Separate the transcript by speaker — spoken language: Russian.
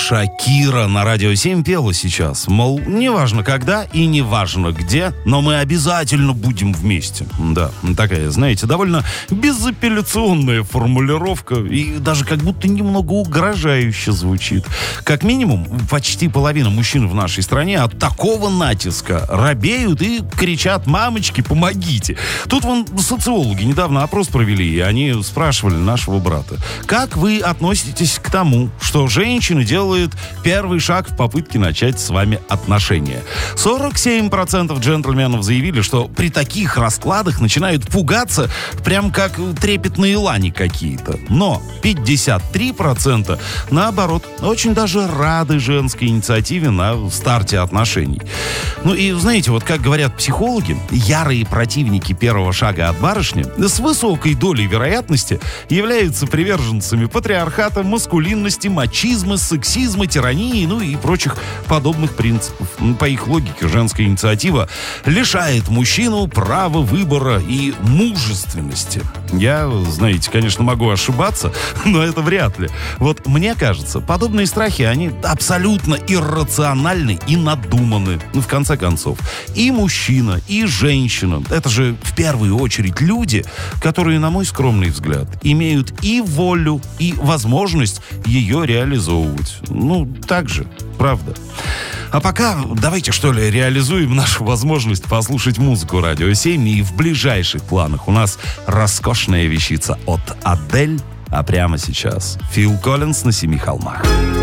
Speaker 1: Шакира на Радио 7 пела сейчас. Мол, неважно когда и неважно где, но мы обязательно будем вместе. Да, такая, знаете, довольно безапелляционная формулировка и даже как будто немного угрожающе звучит. Как минимум, почти половина мужчин в нашей стране от такого натиска робеют и кричат: «Мамочки, помогите!» Тут вон социологи недавно опрос провели, и они спрашивали нашего брата: как вы относитесь к тому, что женщина делает первый шаг в попытке начать с вами отношения? 47% джентльменов заявили, что при таких раскладах начинают пугаться, прям как трепетные лани какие-то. Но 53% наоборот, очень даже рады женской инициативе на старте отношений. Ну и знаете, вот как говорят психологи, ярые противники первого шага от барышни с высокой долей вероятности являются приверженцами патриархата, маскулинности, мачизма, сексизма, тирании, ну и прочих подобных принципов. По их логике, женская инициатива лишает мужчину права выбора и мужественности. Я, знаете, конечно, могу ошибаться, но это вряд ли. Вот мне кажется, подобные страхи, они абсолютно иррациональны и надуманы. Ну, в конце концов, и мужчина, и женщина — это же в первую очередь люди, которые, на мой скромный взгляд, имеют и волю, и возможность ее реализовывать. Ну, так же, правда. А пока давайте, что ли, реализуем нашу возможность послушать музыку Радио 7. И в ближайших планах у нас роскошная вещица от Адель. А прямо сейчас Фил Коллинз на «Семи холмах».